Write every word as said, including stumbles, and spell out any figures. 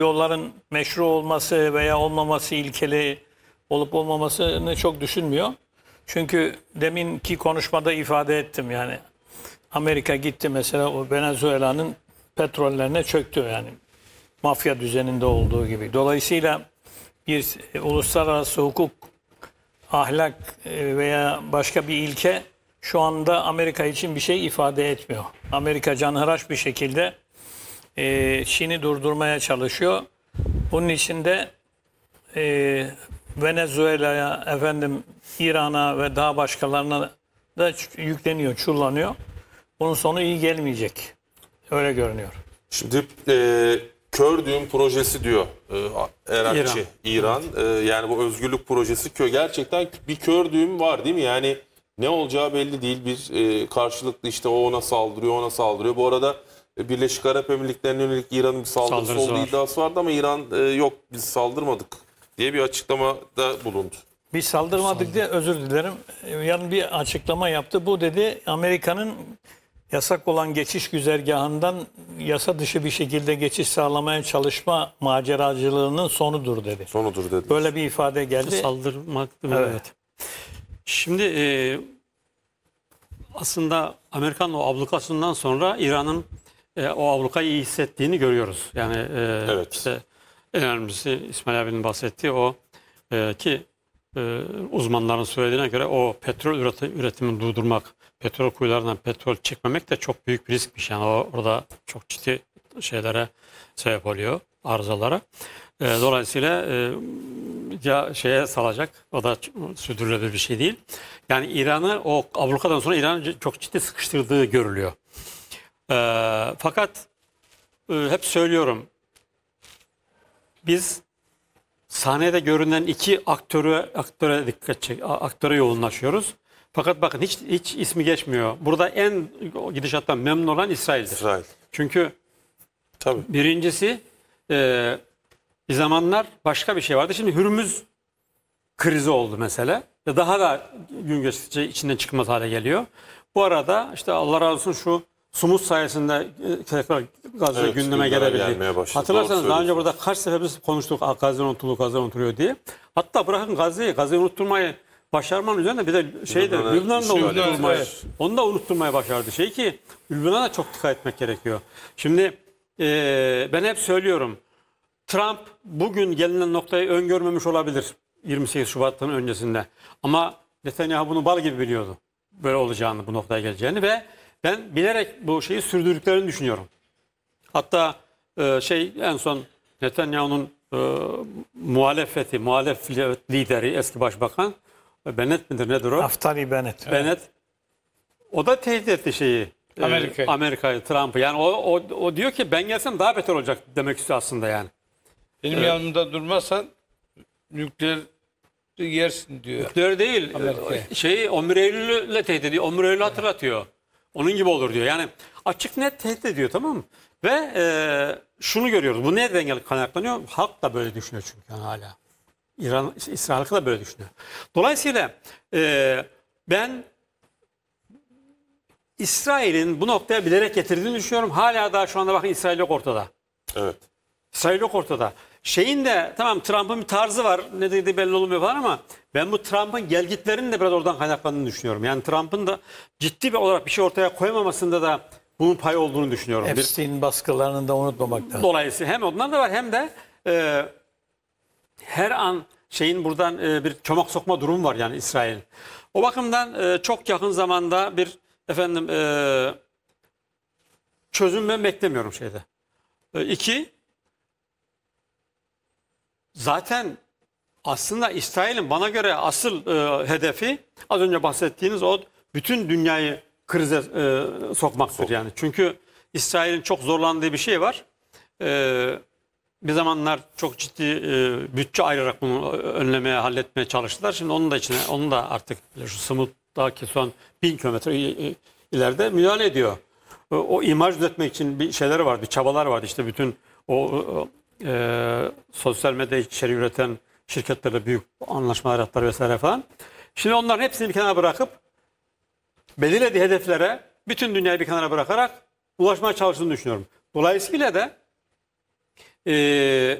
yolların meşru olması veya olmaması ilkeli olup olmamasını çok düşünmüyor. Çünkü deminki konuşmada ifade ettim yani Amerika gitti mesela o Venezuela'nın petrollerine çöktü yani mafya düzeninde olduğu gibi. Dolayısıyla bir e, uluslararası hukuk, ahlak e, veya başka bir ilke şu anda Amerika için bir şey ifade etmiyor. Amerika canhıraş bir şekilde e, Çin'i durdurmaya çalışıyor. Bunun için de e, Venezuela'ya, efendim İran'a ve daha başkalarına da yükleniyor, çullanıyor. Bunun sonu iyi gelmeyecek. Öyle görünüyor. Şimdi e, kör düğüm projesi diyor e, Erakçı, İran. İran. E, yani bu özgürlük projesi kö gerçekten bir kör düğüm var değil mi? Yani ne olacağı belli değil. Bir e, karşılıklı işte o ona saldırıyor, ona saldırıyor. Bu arada e, Birleşik Arap Emirlikleri'ne yönelik İran'ın bir saldırısı Saldırısı olduğu var. iddiası vardı ama İran e, yok biz saldırmadık diye bir açıklamada bulundu. Biz saldırmadık diye özür dilerim. Yani bir açıklama yaptı. Bu dedi Amerika'nın yasak olan geçiş güzergahından yasa dışı bir şekilde geçiş sağlamaya çalışma maceracılığının sonudur dedi. Sonudur dedi. Böyle bir ifade geldi. Saldırmak değil mi? Evet. Evet. Şimdi e, aslında Amerikan o ablukasından sonra İran'ın e, o ablukayı iyi hissettiğini görüyoruz. Yani e, Evet. işte en önemlisi İsmail abinin bahsettiği o e, ki e, uzmanların söylediğine göre o petrol üreti, üretimini durdurmak, petrol kuyularından petrol çekmemek de çok büyük bir riskmiş. Yani o, orada çok ciddi şeylere sebep oluyor, arızalara. E, dolayısıyla e, ya şeye salacak, o da sürdürülebilir bir şey değil. Yani İran'ı o ablukadan sonra İran'ı çok ciddi sıkıştırdığı görülüyor. E, fakat e, hep söylüyorum, biz sahnede görünen iki aktöre, aktöre dikkat çek, aktöre yoğunlaşıyoruz. Fakat bakın hiç hiç ismi geçmiyor. Burada en gidişattan memnun olan İsrail'dir. İsrail. Çünkü Tabii. birincisi e, bir zamanlar başka bir şey vardı. Şimdi Hürmüz krizi oldu mesela. Ve daha da gün geçtikçe içinden çıkmaz hale geliyor. Bu arada işte Allah razı olsun şu Sumut sayesinde e, tekrar Gazze Evet, gündeme gündeme gelebildi. gelmeye başladı. Hatırlarsanız Doğru daha önce söylüyorsunuz. burada kaç sefer biz konuştuk Gazze unutuluyor, Gazze unutuluyor diye. Hatta bırakın Gazze'yi, Gazze'yi unutturmayı başarmanın üzerine bir de şey de Lübnan'a Lübnan'da işgal unutturmayı, ettiler. onu da unutturmaya başardı. Şey ki Lübnan'a da çok dikkat etmek gerekiyor. Şimdi e, ben hep söylüyorum, Trump bugün gelinen noktayı öngörmemiş olabilir yirmi sekiz Şubat'ın öncesinde. Ama Netanyahu bunu bal gibi biliyordu. Böyle olacağını, bu noktaya geleceğini ve ben bilerek bu şeyi sürdürdüklerini düşünüyorum. Hatta e, şey en son Netanyahu'nun e, muhalefeti, muhalef lideri, eski başbakan Bennett midir nedir o? Naftali Bennett. Bennett. O da tehdit etti şeyi. e, Amerika'yı. Amerika'yı, Trump'ı. Yani o, o, o diyor ki ben gelsem daha beter olacak demek istiyor aslında yani. Benim yanımda durmazsan nükleer yersin diyor. Nükleer değil. Amerika'ya. Şeyi on bir Eylül'le tehdit ediyor. on bir Eylül'ü hatırlatıyor. Onun gibi olur diyor. Yani açık net tehdit ediyor, tamam mı? Ve e, şunu görüyoruz. Bu nereden kaynaklanıyor? Halk da böyle düşünüyor çünkü yani hala. İran, İsrail halkı da böyle düşünüyor. Dolayısıyla e, ben İsrail'in bu noktaya bilerek getirdiğini düşünüyorum. Hala daha şu anda bakın İsrail yok ortada. Evet. İsrail yok ortada. Şeyin de tamam Trump'ın bir tarzı var. Ne dediği belli olmuyor falan ama ben bu Trump'ın gelgitlerinin de biraz oradan kaynaklandığını düşünüyorum. Yani Trump'ın da ciddi bir olarak bir şey ortaya koymamasında da bunun payı olduğunu düşünüyorum. Bir, Epstein baskılarını da unutmamak lazım. dolayısıyla hem onlar da var hem de e, her an şeyin buradan e, bir çomak sokma durumu var yani İsrail'in. O bakımdan e, çok yakın zamanda bir efendim e, çözüm ben beklemiyorum şeyde. E, iki Zaten aslında İsrail'in bana göre asıl e, hedefi az önce bahsettiğiniz o bütün dünyayı krize e, sokmaktır yani. Çünkü İsrail'in çok zorlandığı bir şey var. E, bir zamanlar çok ciddi e, bütçe ayırarak bunu önlemeye, halletmeye çalıştılar. Şimdi onun da içine, onun da artık şu Sumut'taki son bin kilometre ileride müdahale ediyor. O, o imaj üretmek için bir şeyleri vardı, çabalar vardı. İşte bütün o, o e, sosyal medya içeriği üreten şirketlerle büyük anlaşmalar yaptılar vesaire falan. Şimdi onların hepsini bir kenara bırakıp belirlediği hedeflere bütün dünyayı bir kenara bırakarak ulaşmaya çalıştığını düşünüyorum. Dolayısıyla da e,